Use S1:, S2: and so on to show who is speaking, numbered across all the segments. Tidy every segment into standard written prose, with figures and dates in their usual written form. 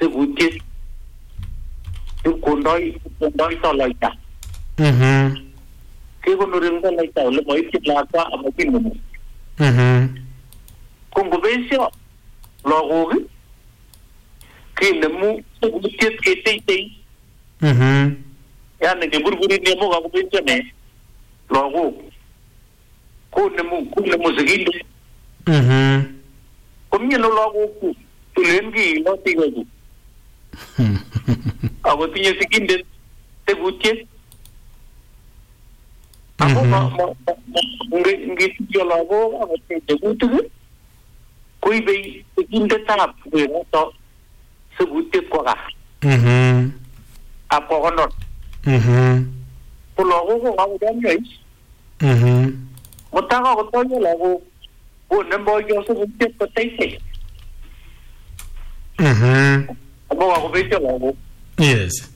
S1: tebutiet kondoi tolaita kekonoren tolaita ole moityin lakwa amakinemu kongobesyo lagok kinemu tebutiet keteitei yani keburburin nemo kakobesyo ne lagok kunemu sigindet komye no lagok tulen ki lotigoku ako tinye sigindet tebutiet ako ngityo lagok ako tebutik koibei sigindetab wenoto tebutiet kwa kaa akokonor ko lagok ko kakodomyois mutaka kotonyo lagok konemboyo tebutiet koteitei amo kakobesyo lagok
S2: yes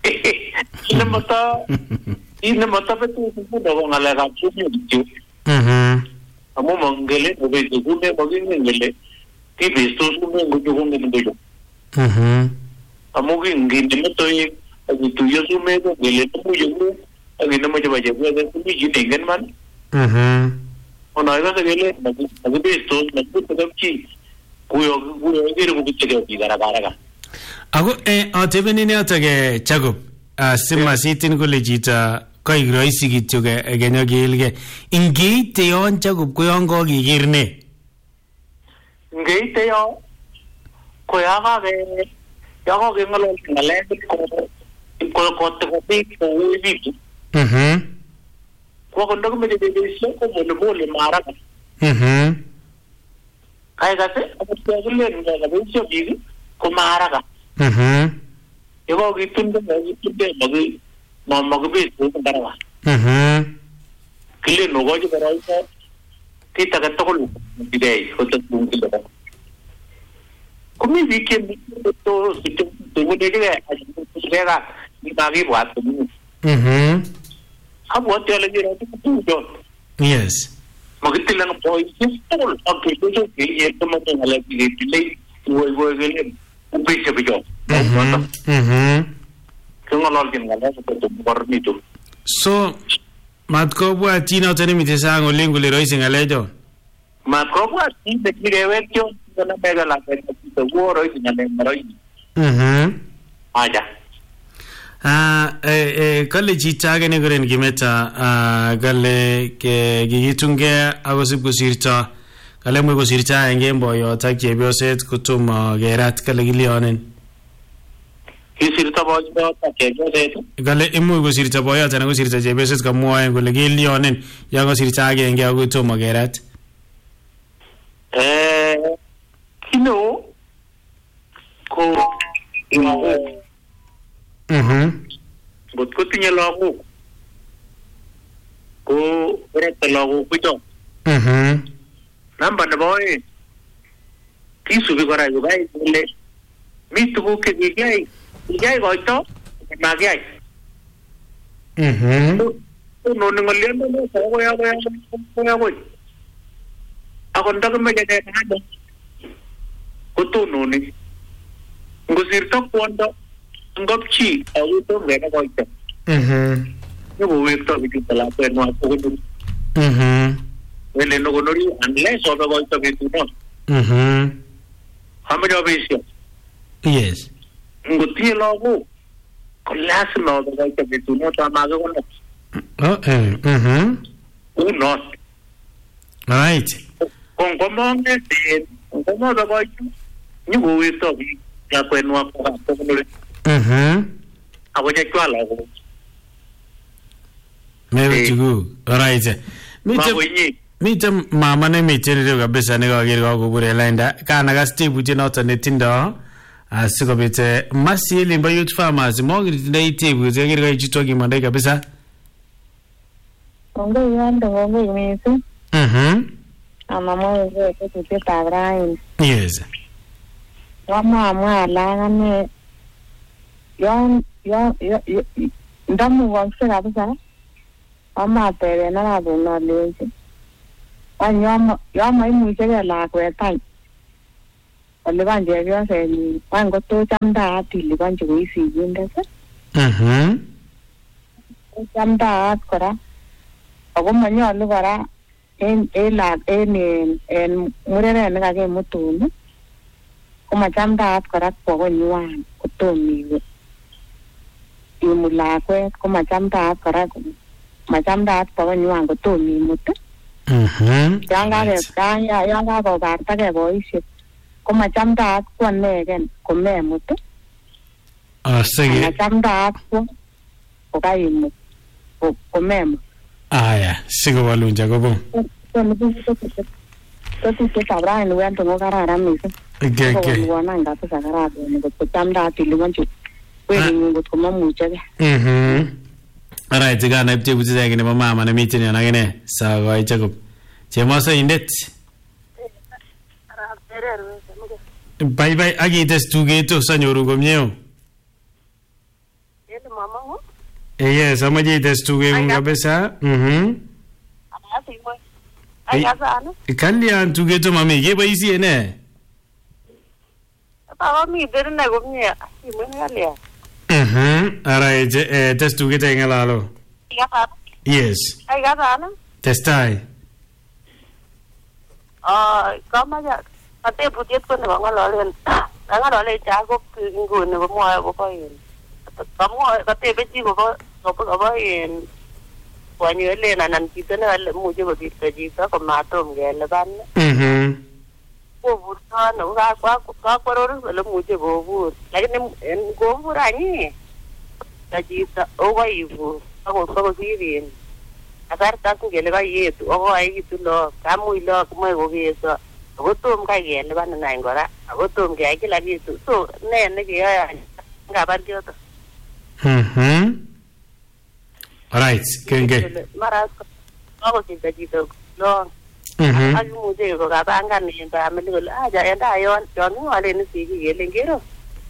S1: Inemata betu kuda ko ngalekab sumyo kityo amo mangele obesyo kume magingele kibesto sumyo ngujungengelo amo nginde metoy agituyo sumyo ko gele tumuyo agina majabaje kuda kumiji dingen man ona iba gele magibesto nakutamchi kuyo ngire kubitege bigara
S2: ako atebeni yotoke Jacob simasitin kole chito koik roisi kityo kenyokilge ingeite yon Jacob ko yon kokiker ne
S1: ngeite yo ko yakake ngalal ngalek ko big ko wibi ko kondo me de besyo ko mole maraka kai gase ko len ga besyo bigi ko maraka ego gitunde magi beso ndarawa kile no gojo baraisa kita ka tokolu bidai ko to bungi da komi weekend to situ de ga ni bagi buat abo tele gira tu don
S2: yes
S1: magitilang boy tol okay to ke to mo ngala bidai wo gele ubisya bijo
S2: so matkobwa tino tani mitesa ngolengo le roisi ngalejo
S1: matkobwa tinde kirewetyo na mega la to wo roisi ngale maroi aja
S2: kale chita gene goren gimeta gale ke gigitunge agosib kusirta kale mwe kusirta engembo yo takchebioset kutum gerat kale gilionen
S1: kisirta boyo takchebioset
S2: kale imu kusirta boyo tana kusirta chebioset kamwoe kole gilionen ya kusirta agenge akutum gerat
S1: kino ko bot ko tinye lagok ko rete lagok kujo namba nebo kisubi kora yugai kole mi tuguk kikiyai koito makiyai noni ngolion koyakoi ako ndakimeche kekade kotononi ngosirto kwondo ngopchi akutom kene koito nyokowekto bichuto lakwenwa kokonori wele nokonori unless obe koito betunon amache obesyo
S2: yes
S1: ngotinye lagok ko lazima obe koito betunoto amakikonor unot
S2: right
S1: ngomong'eten ngomobe koito nyokowekto biik lakwenwa kokonori ako chechwa lagok
S2: mewe chugu right miten mama nemiten ireu kabisa nekaker kakobur lainda kanakas tebutiet noton netindo asikobit masi elimbo youth farmers mokitindoi tebutiet kakere kaichutwa kimondoi kabisa
S3: kongoi yonde kongoi mising amamoe tetutietab raini
S2: yes
S3: wamamwa alakane yon ndamukokse kabisa amateben arabun alenji yon maimuchegei lakwet any lipan chepyosenyin wan koto chamdaat ilipan chekoi sigindet chamdaat kora ako manyolu kora en mureret nekakimutun komachamdaat kora kwo konywan kotom iwe imut lakwet komachamdaat kora machamdaat kwo konywan kotom imut yan kakobartagei boisiek komachamdaat kwo inegen komemut machamdaat kwo kokaimut komemut.
S2: Aya, sikowalun Jacobo.
S3: Tetutyet raini wento ko kararan mising. Kokonuan kabisa kararan kot kochamdaat iliponchi wering'ung kot komamuchegei.
S2: Alright, sikanaip tebutiet nebo mama nemiten yon akine sakoi Jacob. Chemosoindet. Bye akites tugeto sanyoru komyeo. Yes, amaje ites tugeng'ung kabisa. Kalyan tugeto mami keboisie ne?
S4: Miten ne komye. Kalyan.
S2: Alright, tes tugeto ng'alalo. Yes. Testai.
S4: Kamache atebutiet ko nebo ng'ololen. Ng'ololen Jacob nguni komwoe kobo kamwoe katebe chi kobo kwanyuelen anan chito nemuche kosirto chito komatom kelipan. Koburto ano kakwaror kole muche kobur lakini ngobur any chito okoibur akosir kasarta ngele kayetu akoaikitu look kamuch look moe kokeso akotom kai kelipan any kora akotom keyai kila kitu so ne nekeyoe ngabar kyoto.
S2: Alright, kenge.
S4: Mara kakosirto chito look akimuche kokapangan en family kole enda yon king'olen sigik kele ngero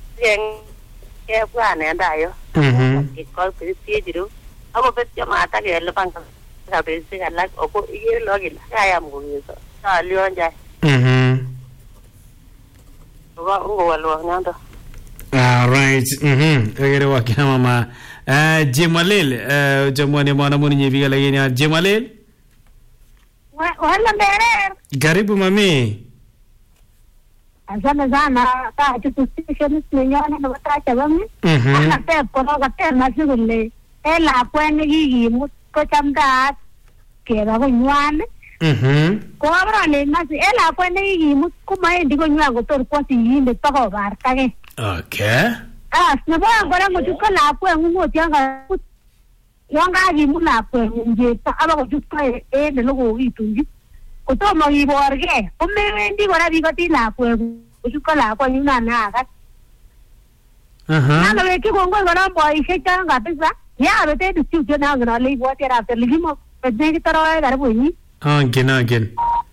S4: kebwan enda yo kikosiechiru akobetyo matakelipan rabisiek alak ako ikere look ile kayam kokeso alyon chai ngowalwak nyondo.
S2: Alright, akere wakina mama Jemalel jamwani mwana muni nyevika lakini Jemalel.
S5: Wala mbere.
S2: Karibu mami.
S5: Asante sana tukusikia ninyone na watacha wami. Ana kono kate masugule. Ela kwani gigi ko chamda kera ko nywane. Ko abra le nasi ela kwani gigi kumaendi ko nywa ko tor kwasi yinde pako bartage.
S2: Okay.
S5: Nebo ngora ngotuka la kwengu ngotianga yonga gimula kwenje ta aba ngotuka ne logo gitungi. Kutomo iborge umewendi kora bikoti la kwengu ngotuka la kwenyu na kat. Nalo weki kongo kora boishe changa kabisa. Ya bete distudio na ngana le iboti ra te ligimo pedegi taro gara buni.
S2: Again.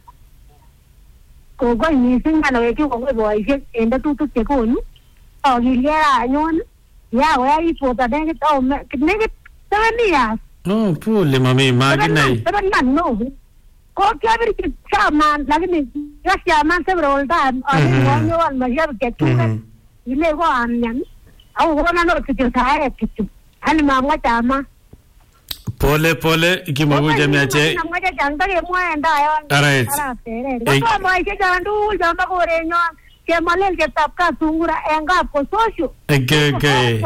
S5: Ko go ni singa lo weki kongo boishe enda tutu ke konu. Gilera nyon ya wa ipota denge to nege 7 years.
S2: No, pole mami maginai.
S5: Pero no. Ko kya bir chaman lakini chaman several time ani nyo al majar ke tu ile go anyan au go na no kitu sae kitu ani mama chama
S2: pole ikimagu jamiache
S5: mama janga ke mo enda ayo
S2: alright
S5: ko mo ke jandu jamba ko re nyo ke malel ke tapka sungura enga ko sosho
S2: okay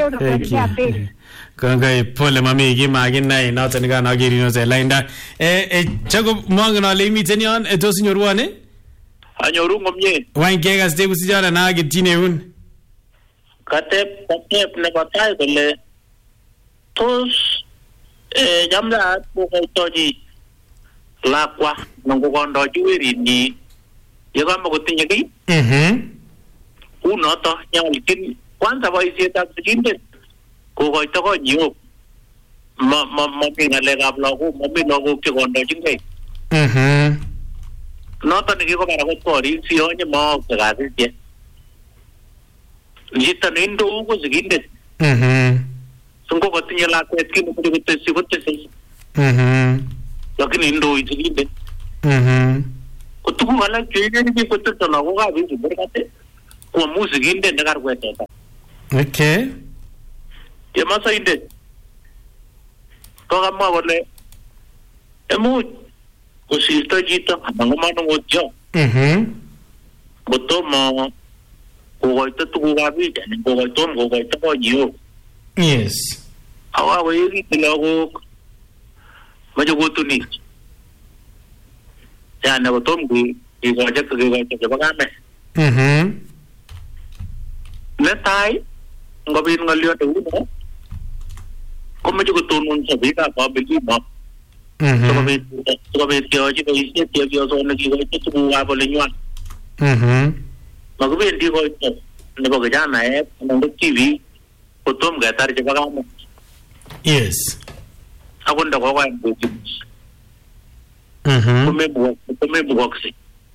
S2: Kangai pole mami gimagin nai noton ga na giri no ze lainda chago mangana le miten yon to sinyorwane
S1: anyoru ngomye
S2: wange ga ste kusijana na gitine un
S1: katep ne batai kole tos jamla ko toji lakwa nongo kondo juweri ni yegamba kutinye ki unoto nyalikin kwanza boisiet ak siginde kokoito konyo mami ng'alekab lagok mami lagok chekondochinge noto nekikobara kot korik siyonye maokse kasit nito neindo ko sigindet sungo kotinye lakwet kit nemoche kotesyi kotese lakini indoi sigindet kotuku tuguk alak cheikere kotesto lagokab kurgat ko musikindet nekarweteta.
S2: Okay.
S1: Chemasoindet kokamwa kole emuch kosirto chito anan komanung'otyo kotomo kokoito tugukab biik anan kokoito konyiok.
S2: Yes.
S1: Akakoekitu lagok mache kotunis yani kotom kikoito chebo kamet. Netai ngobit ng'olyot neuno komache kotononso biikab familia sikobit keyochi boisiet chepyosonik kikoito tugukab olinywan. Makibendi koito nebo kijanaek anan ko TV kotom ketar chebo kamet.
S2: Yes.
S1: Akot ndakokoyam kotunis komemukokse.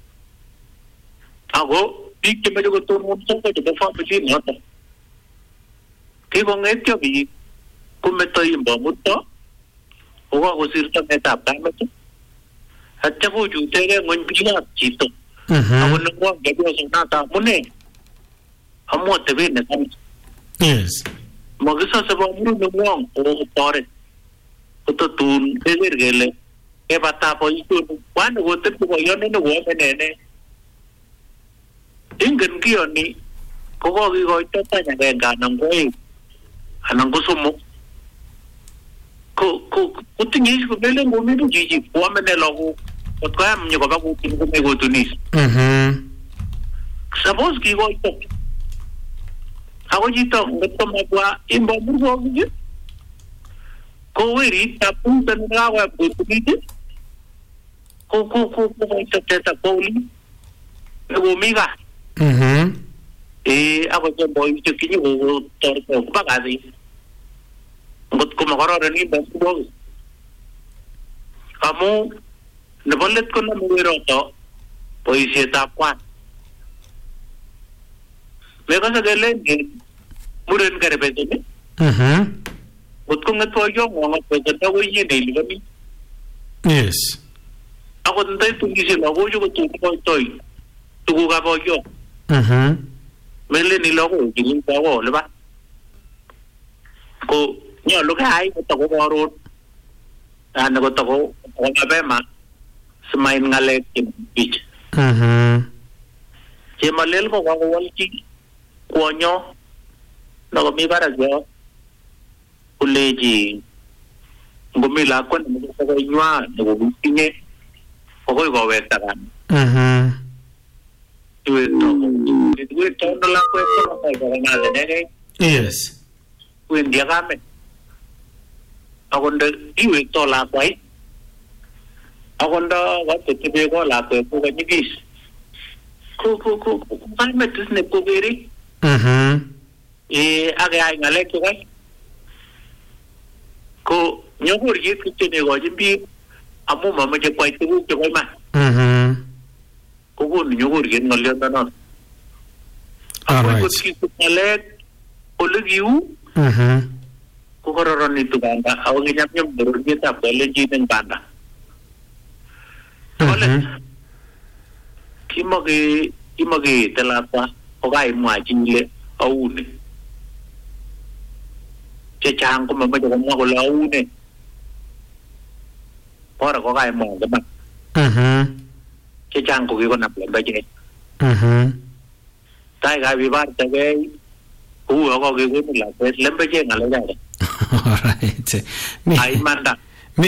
S1: Ako biik chemeche kotononso ko chebo familia noto kikong'etyo biik kometo imbomutto kokakosirto metab kamet atya kochutegei ng'ony biikab chito. Ako nengwong chepyosonato amune amu atebet nesamis.
S2: Yes.
S1: Makisose bomuru nengwong kotoret kotatun keker kele kebata boisionik kwani kotebchi boiyondet nekoamenene ingen kiyoni kokokikoito tany agenge anan ko oeng anan ko somok kotinye komelen komitu chichi koamene lagok kot koyam nyokoba kutin komei kotunis. Suppose kikoito ako chito ngotko mabwa imbomur kokich ko weritab punto nekakoyam kotunis kokoito teta kouli nekomi gaa. Ako boisiek chenyi kotoret koba kasit ngot ko makororon imbomur kokich amu nebo let konome weroto boisietab kwan. Mekose kelen muren kerebeseni ngot kong'et boiyong'ung ak besendo koinye neiliponi.
S2: Yes.
S1: Akot ndaitunishe lagochu kotokoitoi tugukab boiyong melen ilagok kilitako lipan ko nyolu keyai kotoko karon anan kotoko mapema simait ng'alek chemich. Chemalel ko kakowalchi kwonyo nakomi barak yo kolechi ngomi lakwet nemoche koinywa nekokitinye kokoi kowekta kamet. Iwekto ono lakwet kokonazenekei.
S2: Yes.
S1: Wendi ak kamet akot nda iwekto lakwai akot nda katotebe ko lakwet kokanyikis ko kamet is nekokere akeyai ng'alek chekai ko nyokoriet kityo nekochin biik amu mamache kwai tuguk chebo iman kokonu nyokoriet ng'oliondonoto. Akoi kot kisub ng'alek ole kiu kokororonitu banda ako kinyamnyam bororietab kalenjin eng banda. Kole kimakeete lakwa kokaimwachi ile aune chechang komamache komwa kole aune bora kokaimwa kiman chechang kokikonam lembechek tai kabibartegei kou akokekonu lakwet lembechek ng'alechake.
S2: Alright.
S1: Aimanda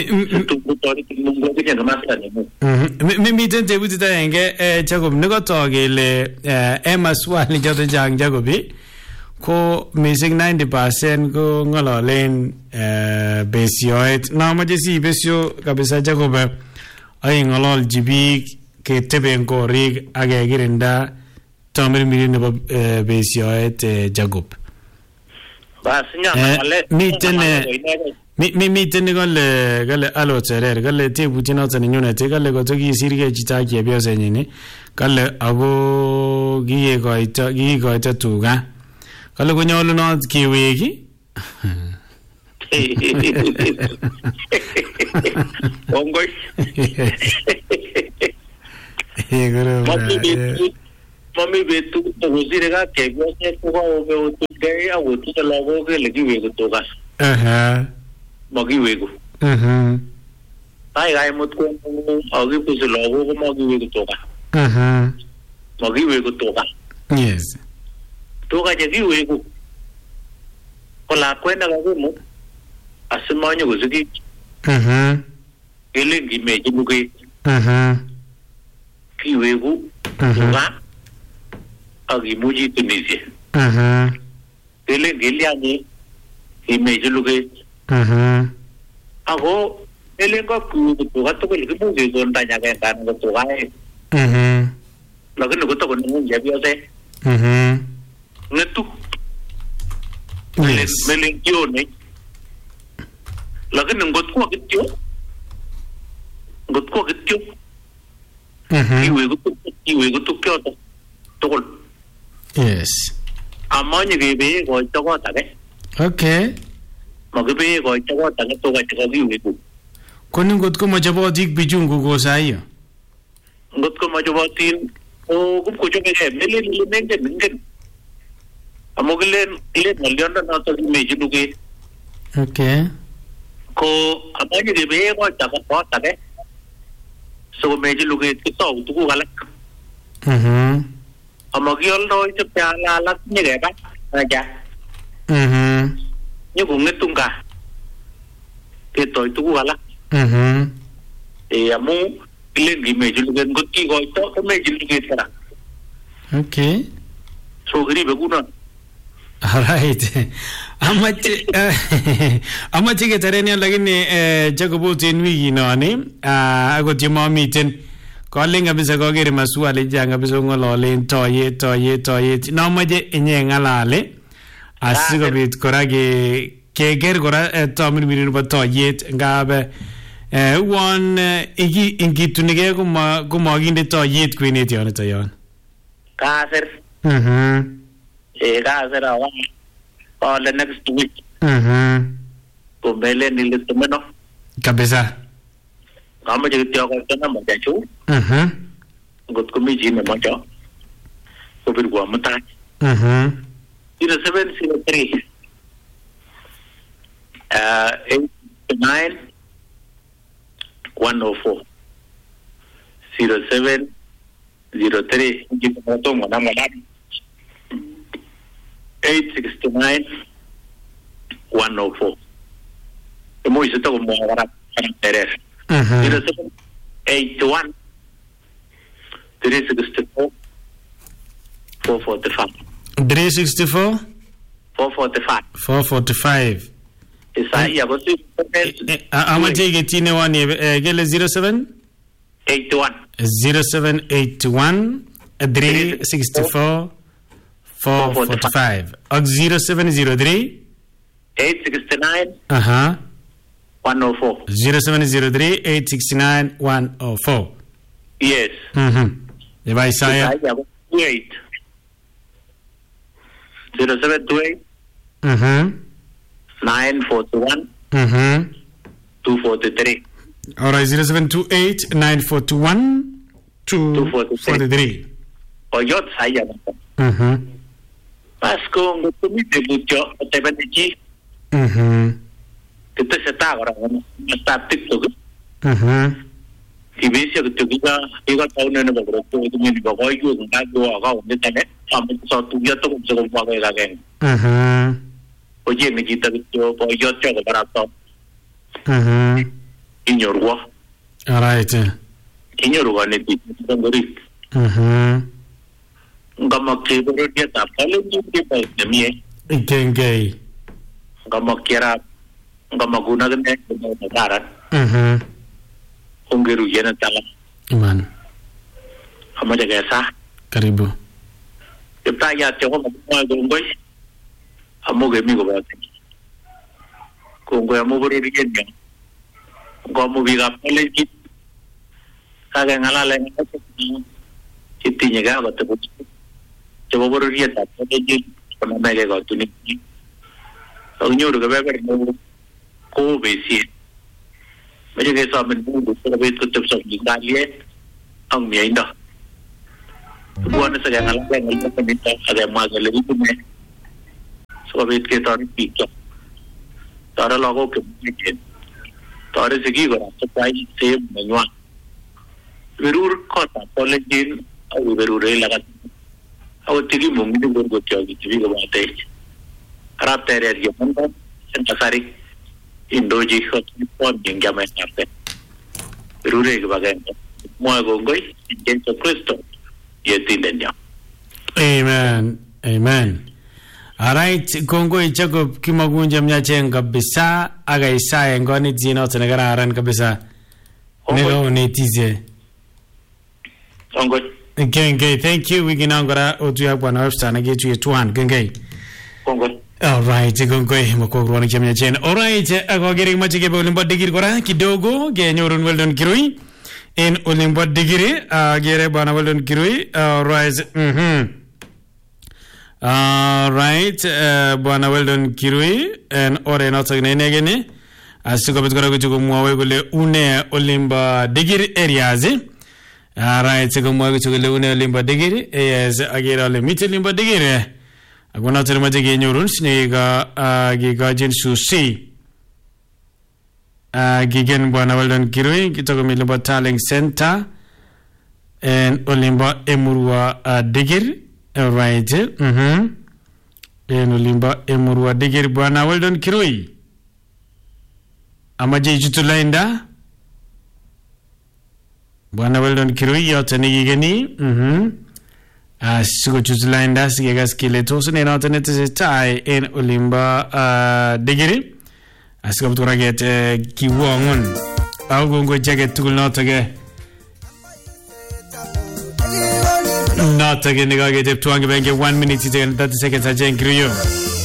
S2: miten tebutit agenge Jacob nekotok kele en maswali choton chang Jacob ko missing 90% ko ng'ololen besioet. Nomoche si besio kabisa Jacob ay ng'ololchi biik keteben korik ak kekirinda tamirmiri nebo besioet Jacob. Miten kale alo Serer kale tebutiet noton nenyunet kale koto kisirgei chito ak chepyosenyin kale ako kikikoito tuga kale konyolunot keweki
S1: Kongoi. Mami betu tugusire ga kebyo se kuga obe utuge ya utuge logo ke legi wego togas. Magi wego. Ai mut ko agi pus logo ko magi wego toga. Magi wego toga.
S2: Yes.
S1: Toga jegi wego. Kola kwenda ga mo. Asimanyo gusigi. Ele ngi meji buge. Ki wego. Toga. Agi muji Tunisia. Ele giliani image luge. Ago ele ko ku to gato ko limu ge gon ta nya ga kan to ga e. La ko to ko nu ya bi ose. Netu. Melen kyo ne. La ko ngot ko kityo. Ngot ko kityo. Iwe go to kyo to.
S2: Yes.
S1: Amanya gebe go to go ta ge.
S2: Okay.
S1: Magbe go to go ta ge to ga ta gi ku.
S2: Koni ngot ko majabo dik bijungu go saiyo.
S1: Ngot ko majabo tin o kum ko joge melen. Amogle ile nalion na to meji duge.
S2: Okay.
S1: Ko amanya gebe go ta ta ge. So meji luge to tu ku galak. Amagiol đôi chụp là như vậy bác dạ như cũng nghe tung cả thì tôi tu qua lắm thì muốn lên cái mấy chuyện gần có chi gọi to cái mấy chuyện kia cả
S2: okay
S1: số cái gì vậy cũng
S2: alright amache ke tarenia lakini jacobo tenwi noni agot miten calling kabisa kokere maswali chang kabisa ngololen toyet nomoche inye ngalale asikobit kora keker kora tamirmiri nebo toyet ngab uwon ingitunige komakinde toyet kwenet yonito yon
S1: kasir kasir awa ole next week kumbele nilitumeno
S2: kabisa
S1: kama jadi tiap kali nama jacu, ngot kami jin nama jac, kubir gua mentah, 0703, 89, 104, 0703, kita potong nama lagi, 869, 104, semua itu tu semua orang teres. 0781 364 445
S2: 364
S1: 445 isa ya bosi
S2: amache getine wani gele 0781 364 445 og 0703
S1: 869 104
S2: 0703 869 104
S1: yes
S2: Eva Isaiah
S1: 28 0728 941 243
S2: alright 0728 9421 243
S1: oyot saya pasko ngutumi debujo tebenji kita setak orang statik tu Ibisya ketika kita tahu nene beberapa itu meni bawa itu nggak dua kau internet sampai satu dia tu bisa pakai lagi. Oje ni kita itu bawa itu juga berapa. Inyor gua.
S2: Alright.
S1: Inyor gua ni kita beri. Enggak makai baru dia tak paling juga baik demi.
S2: Genggai.
S1: Enggak makira enggak menggunakan negara. Ungeru jana tala.
S2: Iman.
S1: Ama jaga sah.
S2: Karibu.
S1: Kita ya coba mau gonggoy. Amo gemi go bawa. Gonggoy amo beri dia. Gonggoy biga pale kit. Kaga ngala leng. Kitinya ga betul. Coba beri dia tak. Jadi pernah mega go tu ni. Ungeru ga bawa ko besi. Macam kita sambil buat sebab itu tetap sambil daliet, ang mian dah. Buwan sa kanya lang nito sa mga lilipume. So bit ke tar pika. Tara logo ke bikin. Tara segi gora supply save manwa. Verur kota pollegin au verure lagat. Au tigi mummi de gorgo tyogi tigi go bate. Arab tere ye manda sentasari Indoji khot pon ding game arte. Verure ke bagan. Mo gongoi Jesu Kristo.
S2: Amen. Amen. Alright, kongoi Jacob kimagunja mnyachen kabisa aga Isaya ngoni zino tsenegara aran kabisa. Nego netize.
S1: Kongoi.
S2: Gengay, thank you. We can angora otuya bwana website na getu yetu han gengay.
S1: Kongoi.
S2: Alright, kongoi mkogro ni mnyachen. Alright, agogere machike be ulimba digir gora kidogo ge nyorun weldon kirui. In Olimbo Digiri, Gere Bonawaldon Kirui, Rise, right, Bonawaldon Kirui, and Ore Notagnegene, as Sukabit Mawegule Une Olimba Digiri areas, right, Sigumwagule Une Olimba Digiri, as Agera Limited Limba Digiri. I go not to the magic in your rooms, Nega Gigajin Susi. Gigen Bonawaldon Kirui, Kitokomilumba Talling Center, and Olimba Emurua Digir, right? And Olimba Emurua Digir Bonawaldon Kirui. Amaji Jutulainda Bonawaldon Kirui, Yotani Gigani, Sugo Jutulainda, Sigas Kiletos, and alternative tie in Olimba Digiri. Askab to get Kiwongun. I'll go check it to not again. Not again, I get 1 minute and 30 seconds. I thank you.